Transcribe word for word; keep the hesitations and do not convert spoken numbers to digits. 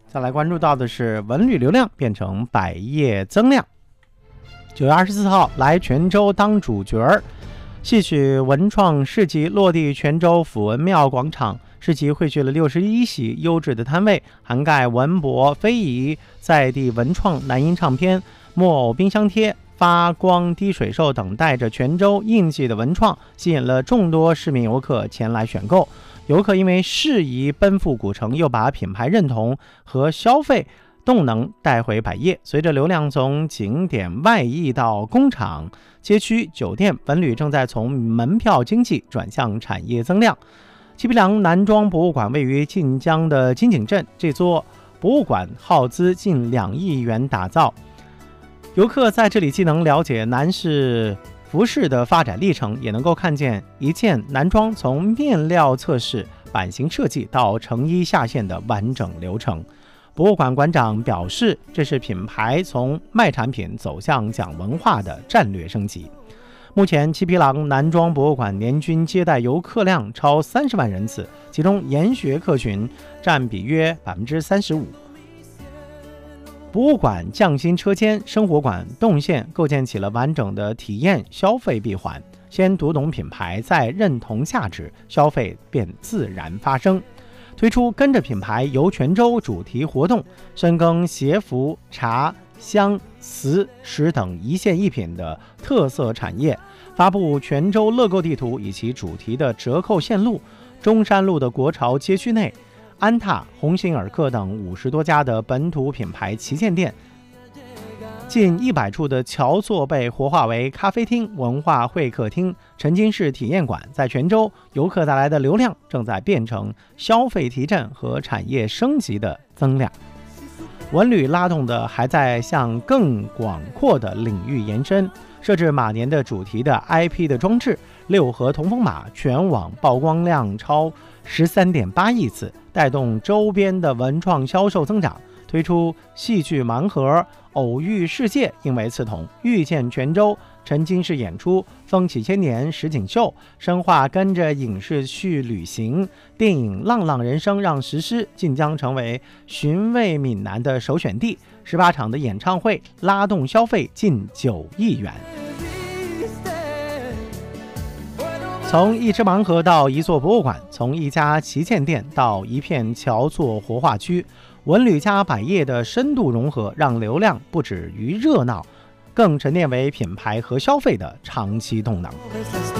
再来关注到的是文旅流量变成百业增量。九月二十四号来泉州当主角儿，戏曲文创市集落地泉州府文庙广场。市集汇聚了六十一席优质的摊位，涵盖文博、非遗、在地文创、南音唱片、木偶冰箱贴、发光滴水兽等带着泉州印记的文创，吸引了众多市民游客前来选购。游客因为适宜奔赴古城，又把品牌认同和消费动能带回百业。随着流量从景点外溢到工厂、街区、酒店，文旅正在从门票经济转向产业增量。七匹狼南庄博物馆位于晋江的金井镇，这座博物馆耗资近两亿元打造。游客在这里既能了解南市服饰的发展历程，也能够看见一件男装从面料测试、版型设计到成衣下线的完整流程。博物馆馆长表示，这是品牌从卖产品走向讲文化的战略升级。目前七匹狼南庄博物馆年均接待游客量超三十万人次，其中研学客群占比约 百分之三十五。博物馆匠心车间、生活馆动线构建起了完整的体验消费闭环，先读懂品牌，再认同价值，消费便自然发生。推出跟着品牌游泉州主题活动，深耕鞋服、茶、香、瓷、石等一线一品的特色产业，发布泉州乐购地图以及主题的折扣线路。中山路的国潮街区内，安踏、鸿星尔克等五十多家的本土品牌旗舰店，近一百处的桥座被活化为咖啡厅、文化会客厅、沉浸式体验馆。在泉州，游客带来的流量正在变成消费提振和产业升级的增量。文旅拉动的还在向更广阔的领域延伸，设置马年的主题的 I P 的装置，六合同风马全网曝光量超 十三点八亿次，带动周边的文创销售增长。推出戏剧盲盒、偶遇世界应为刺筒、遇见泉州、沉浸式演出、风起千年实景秀，深化跟着影视去旅行。电影《浪浪人生》让实施晋江成为寻味闽南的首选地。十八场的演唱会拉动消费近九亿元。从一只盲盒到一座博物馆，从一家旗舰店到一片桥座活化区，文旅加百业的深度融合，让流量不止于热闹，更沉淀为品牌和消费的长期动能。